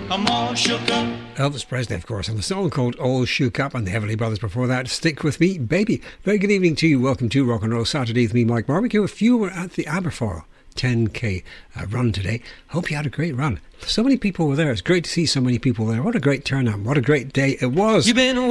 I'm all shook up. Elvis Presley, of course, and the song called All Shook Up, and the Heavenly Brothers before that, Stick With Me, Baby. Very good evening to you. Welcome to Rock and Roll Saturday with me, Mike Barbecue. A few were at the Aberfoyle 10k run today. Hope you had a great run. So many people were there. It's great to see so many people there. What a great turnout. What a great day it was. You've been